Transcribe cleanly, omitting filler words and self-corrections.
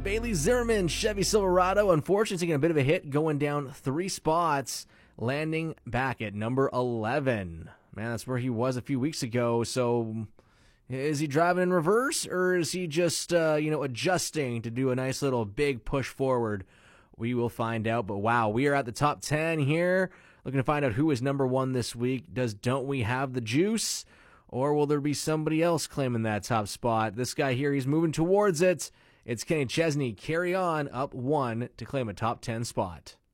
Bailey Zimmerman, Chevy Silverado, unfortunately taking a bit of a hit, going down 3 spots, landing back at number 11. Man, that's where he was a few weeks ago. So is he driving in reverse, or is he just, adjusting to do a nice little big push forward? We will find out. But wow, we are at the top 10 here, looking to find out who is number 1 this week. Don't we have the juice? Or will there be somebody else claiming that top spot? This guy here, he's moving towards it. It's Kenny Chesney. Carry on up 1 to claim a top 10 spot.